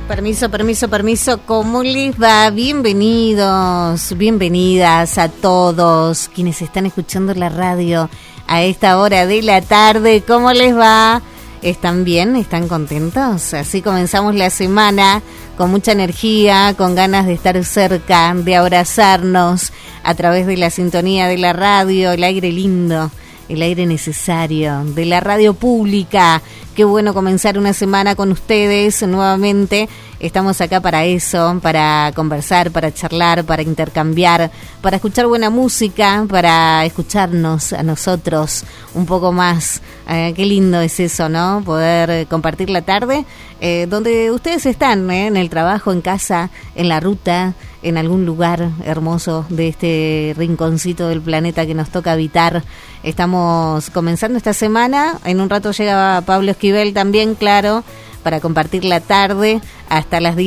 Permiso, ¿cómo les va? Bienvenidos, bienvenidas a todos quienes están escuchando la radio a esta hora de la tarde. ¿Cómo les va? ¿Están bien? ¿Están contentos? Así comenzamos la semana con mucha energía, con ganas de estar cerca, de abrazarnos a través de la sintonía de la radio, el aire lindo, el aire necesario de la radio pública. Qué bueno comenzar una semana con ustedes nuevamente. Estamos acá para eso, para conversar, para charlar, para intercambiar, para escuchar buena música, para escucharnos a nosotros un poco más. Qué lindo es eso, ¿no? Poder compartir la tarde donde ustedes están, en el trabajo, en casa, en la ruta, en algún lugar hermoso de este rinconcito del planeta que nos toca habitar. Estamos comenzando esta semana. En un rato llega Pablo Esquivel también, claro, para compartir la tarde hasta las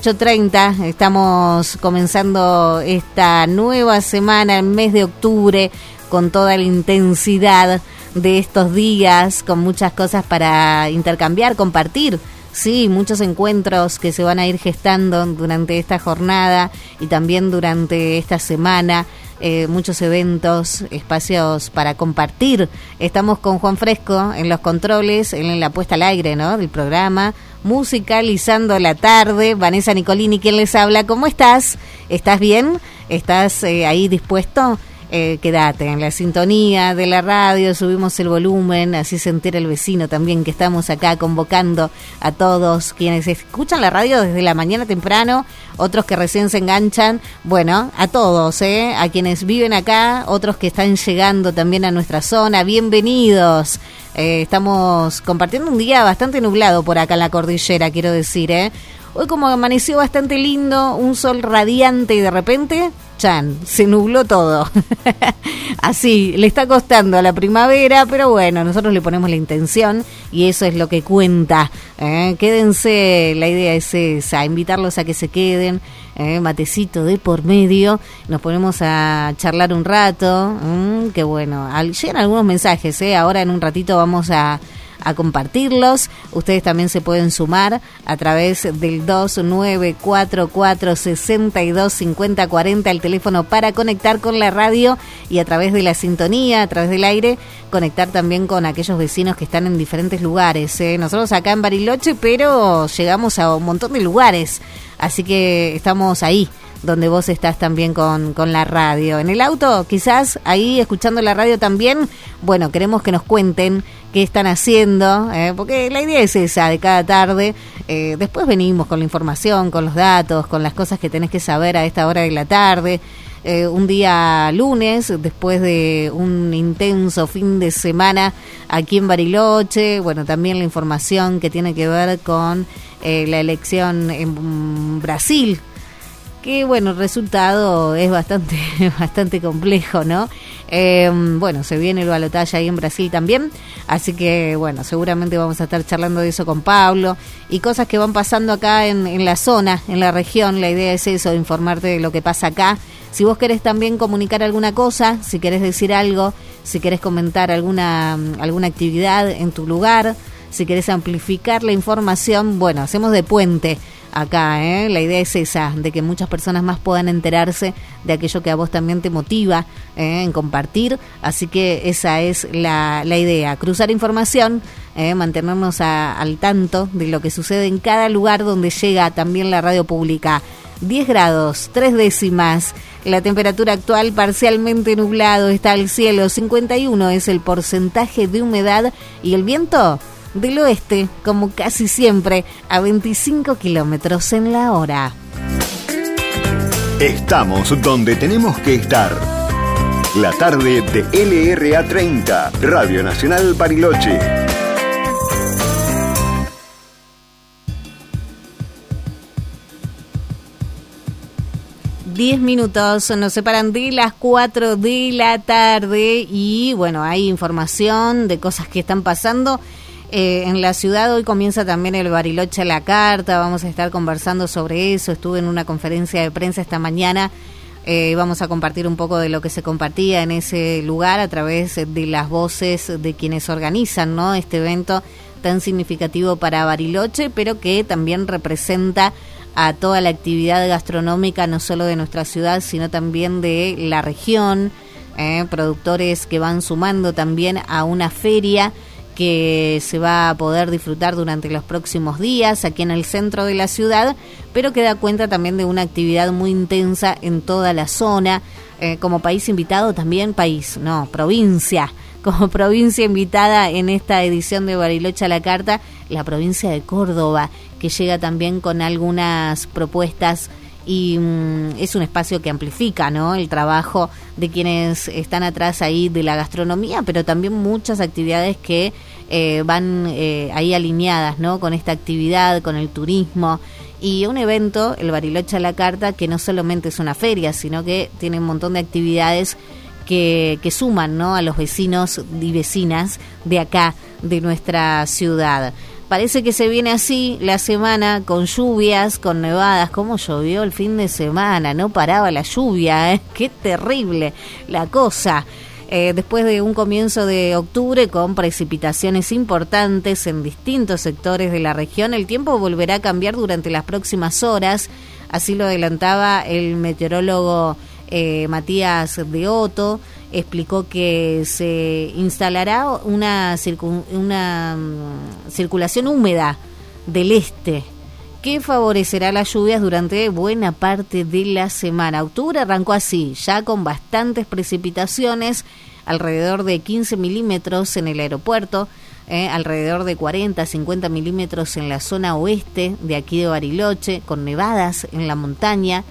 18:30. Estamos comenzando esta nueva semana, el mes de octubre, con toda la intensidad de estos días, con muchas cosas para intercambiar, compartir. Sí, muchos encuentros que se van a ir gestando durante esta jornada y también durante esta semana. Muchos eventos, espacios para compartir. Estamos con Juan Fresco en los controles, en la puesta al aire, ¿no?, del programa, musicalizando la tarde. Vanessa Nicolini, quien les habla. ¿Cómo estás? ¿Estás bien? ¿Estás ahí dispuesto? Quédate en la sintonía de la radio, subimos el volumen, así se entera el vecino también que estamos acá convocando a todos quienes escuchan la radio desde la mañana temprano, otros que recién se enganchan, bueno, a todos, a quienes viven acá, otros que están llegando también a nuestra zona, bienvenidos. Estamos compartiendo un día bastante nublado por acá en la cordillera, quiero decir, Hoy como amaneció bastante lindo, un sol radiante y de repente, chan, se nubló todo. Así, le está costando a la primavera, pero bueno, nosotros le ponemos la intención y eso es lo que cuenta. Quédense, la idea es esa, invitarlos a que se queden, matecito de por medio, nos ponemos a charlar un rato, que bueno, llegan algunos mensajes, ahora en un ratito vamos a compartirlos. Ustedes también se pueden sumar a través del 2944-625040, el teléfono para conectar con la radio, y a través de la sintonía, a través del aire, conectar también con aquellos vecinos que están en diferentes lugares. Nosotros acá en Bariloche, pero llegamos a un montón de lugares, así que estamos ahí donde vos estás también con la radio. En el auto, quizás, ahí escuchando la radio también, bueno, queremos que nos cuenten qué están haciendo, porque la idea es esa, de cada tarde. Después venimos con la información, con los datos, con las cosas que tenés que saber a esta hora de la tarde. Un día lunes, después de un intenso fin de semana aquí en Bariloche, bueno, también la información que tiene que ver con la elección en Brasil, que bueno, el resultado es bastante complejo, ¿no? Bueno, se viene el balotaje ahí en Brasil también, así que bueno, seguramente vamos a estar charlando de eso con Pablo y cosas que van pasando acá en la zona, en la región. La idea es eso, informarte de lo que pasa acá. Si vos querés también comunicar alguna cosa, si querés decir algo, si querés comentar alguna actividad en tu lugar, si querés amplificar la información, bueno, hacemos de puente acá, la idea es esa, de que muchas personas más puedan enterarse de aquello que a vos también te motiva en compartir, así que esa es la idea, cruzar información, mantenernos al tanto de lo que sucede en cada lugar donde llega también la radio pública. 10 grados, 3 décimas, la temperatura actual parcialmente nublado, está el cielo, 51 es el porcentaje de humedad y el viento del oeste, como casi siempre, a 25 kilómetros en la hora. Estamos donde tenemos que estar. La tarde de LRA 30, Radio Nacional Bariloche. Diez minutos nos separan de las 4 de la tarde y bueno, hay información de cosas que están pasando en la ciudad. Hoy comienza también el Bariloche a la carta, vamos a estar conversando sobre eso. Estuve en una conferencia de prensa esta mañana, vamos a compartir un poco de lo que se compartía en ese lugar a través de las voces de quienes organizan, ¿no?, este evento tan significativo para Bariloche, pero que también representa a toda la actividad gastronómica, no solo de nuestra ciudad, sino también de la región, productores que van sumando también a una feria que se va a poder disfrutar durante los próximos días aquí en el centro de la ciudad, pero que da cuenta también de una actividad muy intensa en toda la zona, como país invitado también, provincia, como provincia invitada en esta edición de Bariloche a la Carta, la provincia de Córdoba, que llega también con algunas propuestas y es un espacio que amplifica, ¿no?, el trabajo de quienes están atrás ahí de la gastronomía, pero también muchas actividades que van ahí alineadas, ¿no?, con esta actividad, con el turismo, y un evento, el Bariloche a la Carta, que no solamente es una feria, sino que tiene un montón de actividades que suman, ¿no?, a los vecinos y vecinas de acá, de nuestra ciudad. Parece que se viene así la semana, con lluvias, con nevadas. Cómo llovió el fin de semana, no paraba la lluvia, ¿eh? Qué terrible la cosa. Después de un comienzo de octubre con precipitaciones importantes en distintos sectores de la región, el tiempo volverá a cambiar durante las próximas horas. Así lo adelantaba el meteorólogo Matías de Otto. Explicó que se instalará una circulación húmeda del este que favorecerá las lluvias durante buena parte de la semana. Octubre arrancó así, ya con bastantes precipitaciones, alrededor de 15 milímetros en el aeropuerto, alrededor de 40, 50 milímetros en la zona oeste de aquí de Bariloche, con nevadas en la montaña.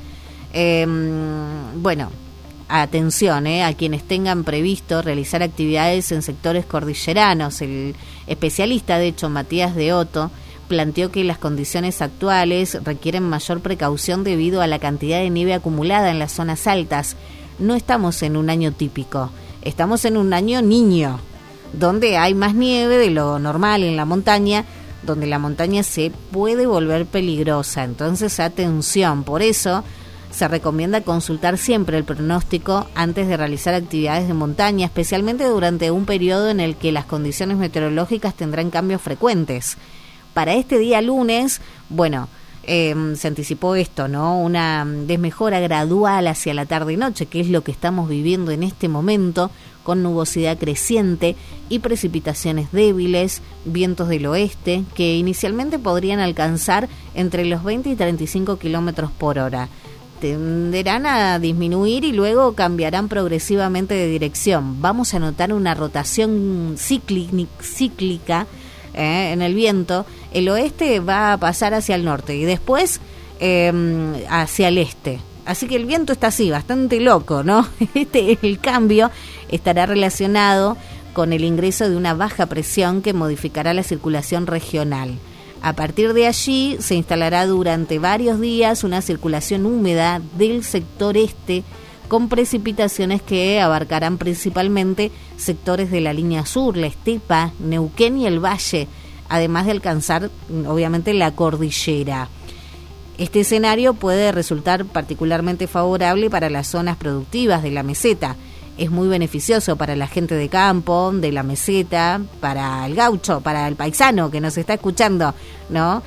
Atención a quienes tengan previsto realizar actividades en sectores cordilleranos. El especialista, de hecho, Matías de Otto, planteó que las condiciones actuales requieren mayor precaución debido a la cantidad de nieve acumulada en las zonas altas. No estamos en un año típico, estamos en un año niño, donde hay más nieve de lo normal en la montaña, donde la montaña se puede volver peligrosa. Entonces, atención, por eso se recomienda consultar siempre el pronóstico antes de realizar actividades de montaña, especialmente durante un periodo en el que las condiciones meteorológicas tendrán cambios frecuentes. Para este día lunes, se anticipó esto, ¿no?, una desmejora gradual hacia la tarde y noche, que es lo que estamos viviendo en este momento, con nubosidad creciente y precipitaciones débiles, vientos del oeste, que inicialmente podrían alcanzar entre los 20 y 35 kilómetros por hora. Tenderán a disminuir y luego cambiarán progresivamente de dirección. Vamos a notar una rotación cíclica en el viento. El oeste va a pasar hacia el norte y después hacia el este. Así que el viento está así, bastante loco, ¿no? El cambio estará relacionado con el ingreso de una baja presión que modificará la circulación regional. A partir de allí se instalará durante varios días una circulación húmeda del sector este, con precipitaciones que abarcarán principalmente sectores de la línea sur, la estepa, Neuquén y el Valle, además de alcanzar obviamente la cordillera. Este escenario puede resultar particularmente favorable para las zonas productivas de la meseta. Es muy beneficioso para la gente de campo, de la meseta, para el gaucho, para el paisano que nos está escuchando, ¿no?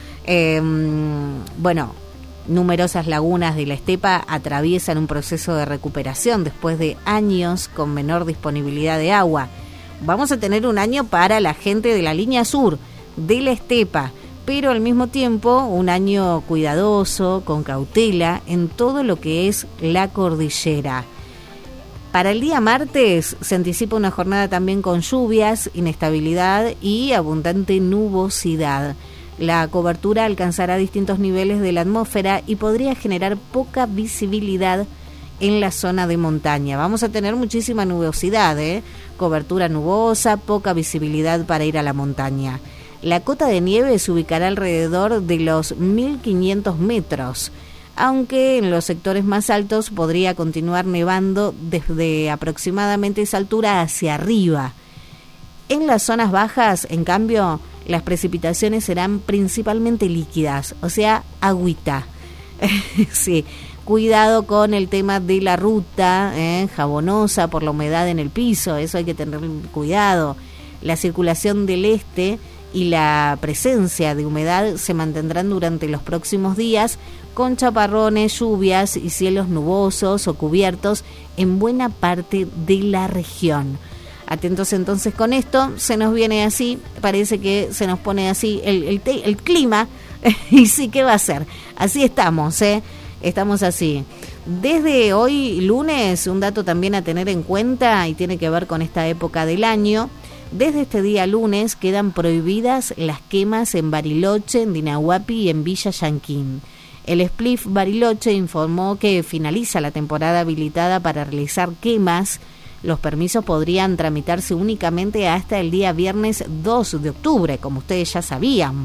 Numerosas lagunas de la estepa atraviesan un proceso de recuperación después de años con menor disponibilidad de agua. Vamos a tener un año para la gente de la línea sur, de la estepa, pero al mismo tiempo un año cuidadoso, con cautela, en todo lo que es la cordillera. Para el día martes se anticipa una jornada también con lluvias, inestabilidad y abundante nubosidad. La cobertura alcanzará distintos niveles de la atmósfera y podría generar poca visibilidad en la zona de montaña. Vamos a tener muchísima nubosidad, cobertura nubosa, poca visibilidad para ir a la montaña. La cota de nieve se ubicará alrededor de los 1.500 metros. Aunque en los sectores más altos podría continuar nevando desde aproximadamente esa altura hacia arriba. En las zonas bajas, en cambio, las precipitaciones serán principalmente líquidas, o sea, agüita. Sí, cuidado con el tema de la ruta, jabonosa por la humedad en el piso, eso hay que tener cuidado. La circulación del este y la presencia de humedad se mantendrán durante los próximos días, con chaparrones, lluvias y cielos nubosos o cubiertos en buena parte de la región. Atentos entonces con esto, se nos viene así, parece que se nos pone así el clima, y sí, ¿qué va a ser? Así estamos, estamos así. Desde hoy lunes, un dato también a tener en cuenta y tiene que ver con esta época del año. Desde este día lunes quedan prohibidas las quemas en Bariloche, en Dinahuapi y en Villa Llanquín. El Spliff Bariloche informó que finaliza la temporada habilitada para realizar quemas. Los permisos podrían tramitarse únicamente hasta el día viernes 2 de octubre, como ustedes ya sabían.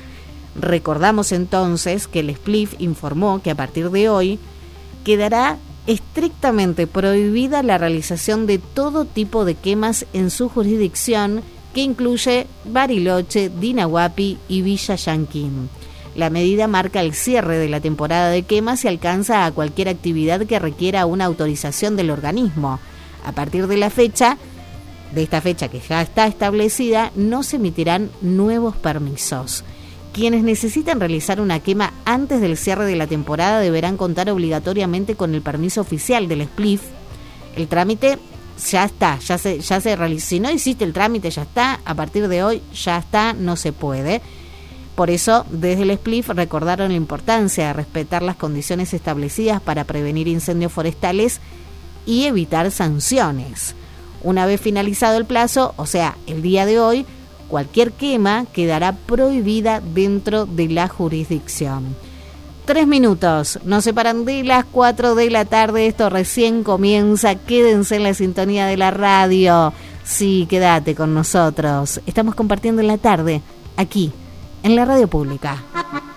Recordamos entonces que el Spliff informó que a partir de hoy quedará estrictamente prohibida la realización de todo tipo de quemas en su jurisdicción, que incluye Bariloche, Dinahuapi y Villa Llanquín. La medida marca el cierre de la temporada de quemas y alcanza a cualquier actividad que requiera una autorización del organismo. A partir de esta fecha que ya está establecida, no se emitirán nuevos permisos. Quienes necesiten realizar una quema antes del cierre de la temporada deberán contar obligatoriamente con el permiso oficial del Spliff. El trámite ya está, ya se realizó. Si no hiciste el trámite, ya está. A partir de hoy ya está, no se puede. Por eso, desde el Spliff recordaron la importancia de respetar las condiciones establecidas para prevenir incendios forestales y evitar sanciones. Una vez finalizado el plazo, o sea, el día de hoy, cualquier quema quedará prohibida dentro de la jurisdicción. 3 minutos, nos separan de las 4 de la tarde, esto recién comienza, quédense en la sintonía de la radio. Sí, quédate con nosotros, estamos compartiendo en la tarde, aquí, en la radio pública.